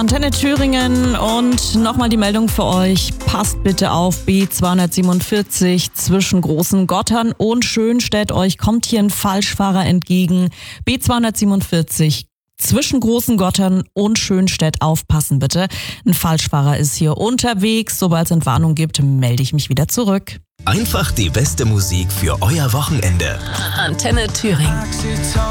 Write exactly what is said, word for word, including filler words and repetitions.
Antenne Thüringen und nochmal die Meldung für euch. Passt bitte auf, B zweihundertsiebenundvierzig zwischen Großen Gottern und Schönstedt. Euch kommt hier ein Falschfahrer entgegen. B zweihundertsiebenundvierzig zwischen Großen Gottern und Schönstedt. Aufpassen bitte. Ein Falschfahrer ist hier unterwegs. Sobald es Entwarnung gibt, melde ich mich wieder zurück. Einfach die beste Musik für euer Wochenende. Antenne Thüringen.